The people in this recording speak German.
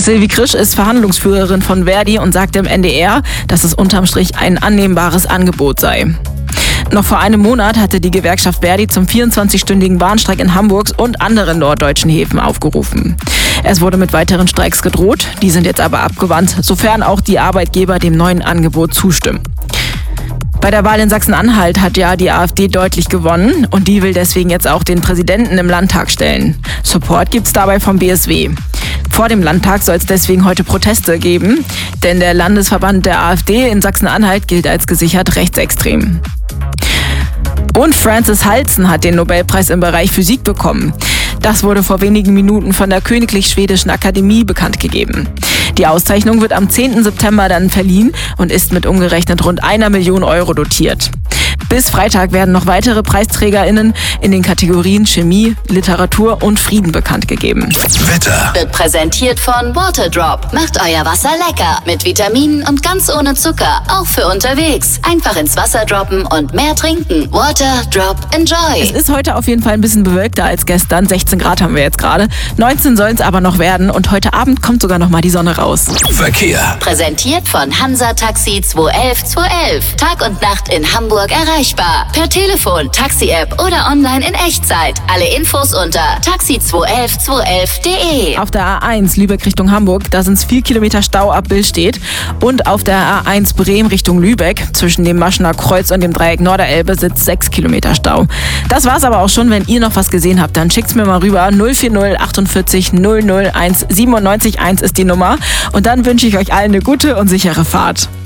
Sylvie Krisch ist Verhandlungsführerin von Verdi und sagte im NDR, dass es unterm Strich ein annehmbares Angebot sei. Noch vor einem Monat hatte die Gewerkschaft Verdi zum 24-stündigen Warnstreik in Hamburg und anderen norddeutschen Häfen aufgerufen. Es wurde mit weiteren Streiks gedroht, die sind jetzt aber abgewandt, sofern auch die Arbeitgeber dem neuen Angebot zustimmen. Bei der Wahl in Sachsen-Anhalt hat ja die AfD deutlich gewonnen und die will deswegen jetzt auch den Präsidenten im Landtag stellen. Support gibt's dabei vom BSW. Vor dem Landtag soll es deswegen heute Proteste geben, denn der Landesverband der AfD in Sachsen-Anhalt gilt als gesichert rechtsextrem. Und Frances Halzen hat den Nobelpreis im Bereich Physik bekommen. Das wurde vor wenigen Minuten von der Königlich Schwedischen Akademie bekannt gegeben. Die Auszeichnung wird am 10. September dann verliehen und ist mit umgerechnet rund 1 Million Euro dotiert. Bis Freitag werden noch weitere PreisträgerInnen in den Kategorien Chemie, Literatur und Frieden bekannt gegeben. Wetter Wird präsentiert von Waterdrop. Macht euer Wasser lecker. Mit Vitaminen und ganz ohne Zucker. Auch für unterwegs. Einfach ins Wasser droppen und mehr trinken. Waterdrop, enjoy. Es ist heute auf jeden Fall ein bisschen bewölkter als gestern. 16 Grad haben wir jetzt gerade. 19 sollen es aber noch werden und heute Abend kommt sogar noch mal die Sonne raus. Verkehr. Präsentiert von Hansa Taxi 211 211. Tag und Nacht in Hamburg erreichbar. Per Telefon, Taxi-App oder online in Echtzeit. Alle Infos unter taxi211211.de. Auf der A1 Lübeck Richtung Hamburg, da sind es 4 Kilometer Stau ab Billstedt. Und auf der A1 Bremen Richtung Lübeck, zwischen dem Maschener Kreuz und dem Dreieck Norderelbe, sitzt 6 Kilometer Stau. Das war's aber auch schon. Wenn ihr noch was gesehen habt, dann schickt's mir mal rüber. 040 48 001 97 1 ist die Nummer. Und dann wünsche ich euch allen eine gute und sichere Fahrt.